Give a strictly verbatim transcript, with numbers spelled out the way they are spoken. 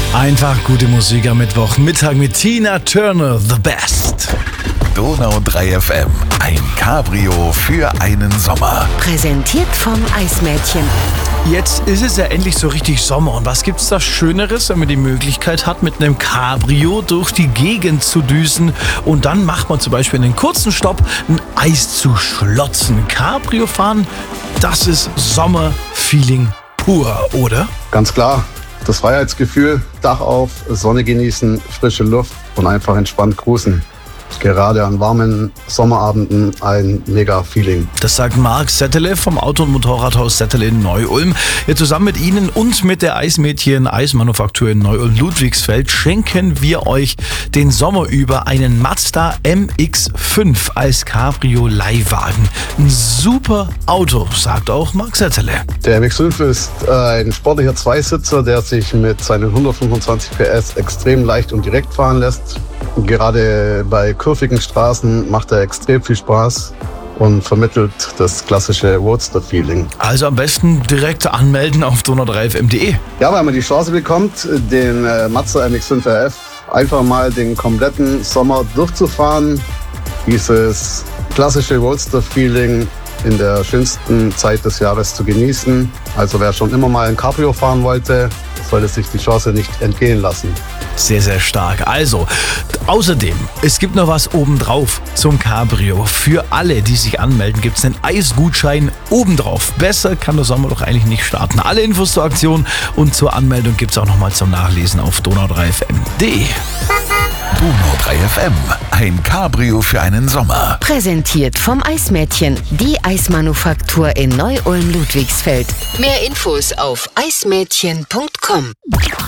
Einfach gute Musik am Mittwochmittag mit Tina Turner, The Best. Donau drei F M, ein Cabrio für einen Sommer. Präsentiert vom Eismädchen. Jetzt ist es ja endlich so richtig Sommer. Und was gibt's da Schöneres, wenn man die Möglichkeit hat, mit einem Cabrio durch die Gegend zu düsen und dann macht man zum Beispiel einen kurzen Stopp, ein Eis zu schlotzen. Cabrio fahren, das ist Sommerfeeling pur, oder? Ganz klar. Das Freiheitsgefühl, Dach auf, Sonne genießen, frische Luft und einfach entspannt cruisen. Gerade an warmen Sommerabenden ein mega Feeling. Das sagt Marc Settele vom Auto- und Motorradhaus Settele in Neu-Ulm. Ja, zusammen mit Ihnen und mit der Eismädchen Eismanufaktur in Neu-Ulm-Ludwigsfeld schenken wir euch den Sommer über einen Mazda M X fünf als Cabrio-Leihwagen. Ein super Auto, sagt auch Marc Settele. Der M X fünf ist ein sportlicher Zweisitzer, der sich mit seinen hundertfünfundzwanzig P S extrem leicht und direkt fahren lässt. Gerade bei kurvigen Straßen macht er extrem viel Spaß und vermittelt das klassische Roadster-Feeling. Also am besten direkt anmelden auf donau drei f m punkt d e. Ja, weil man die Chance bekommt, den äh, Mazda M X fünf R F einfach mal den kompletten Sommer durchzufahren. Dieses klassische Roadster-Feeling in der schönsten Zeit des Jahres zu genießen. Also wer schon immer mal ein Cabrio fahren wollte, sollte sich die Chance nicht entgehen lassen. Sehr, sehr stark. Also, außerdem, es gibt noch was obendrauf zum Cabrio. Für alle, die sich anmelden, gibt es einen Eisgutschein obendrauf. Besser kann der Sommer doch eigentlich nicht starten. Alle Infos zur Aktion und zur Anmeldung gibt es auch nochmal zum Nachlesen auf donau drei f m punkt d e. Donau drei F M, ein Cabrio für einen Sommer. Präsentiert vom Eismädchen, die Eismanufaktur in Neu-Ulm-Ludwigsfeld. Mehr Infos auf eismädchen punkt com.